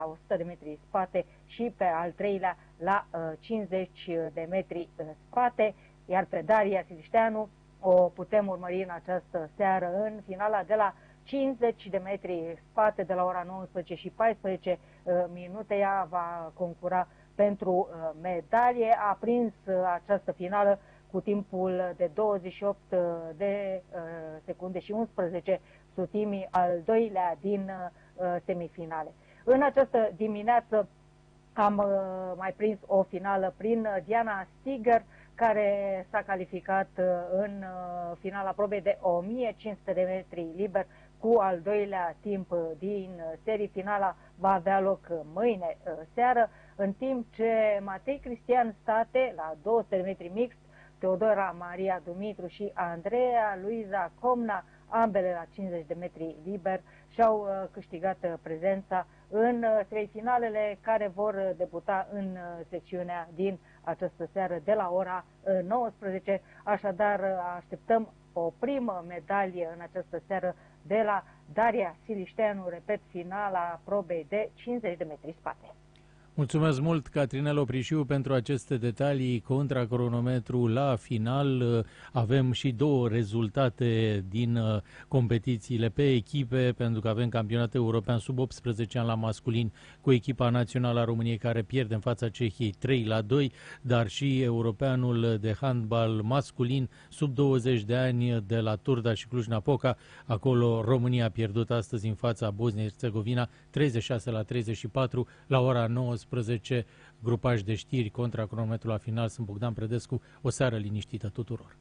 100 de metri spate și pe al treilea la 50 de metri spate, iar pe Daria Silișteanu o putem urmări în această seară în finala de la 50 de metri spate de la ora 19 și 14 minute. Ea va concura pentru medalie. A prins această finală cu timpul de 28 de secunde și 11 sutimi, al doilea din semifinale. În această dimineață am mai prins o finală prin Diana Stiger, care s-a calificat în finala probei de 1500 de metri liber cu al doilea timp din serie. Finala va avea loc mâine seară, în timp ce Matei Cristian State la 200 de metri mixt, Teodora Maria Dumitru și Andreea Luiza Comna, ambele la 50 de metri liber, și-au câștigat prezența în semifinalele care vor debuta în secțiunea din această seară de la ora 19. Așadar, așteptăm o primă medalie în această seară de la Daria Silișteanu, repet, finala probei de 50 de metri spate. Mulțumesc mult, Catrinel Oprișiu, pentru aceste detalii contra cronometru la final. Avem și două rezultate din competițiile pe echipe, pentru că avem campionat european sub 18 ani la masculin cu echipa națională a României care pierde în fața Cehiei 3-2, dar și europeanul de handbal masculin sub 20 de ani de la Turda și Cluj-Napoca. Acolo România a pierdut astăzi în fața Bosnia-Herzegovina 36-34 la ora 19. Grupaj de știri contra cronometru la final. Sunt Bogdan Predescu. O seară liniștită tuturor.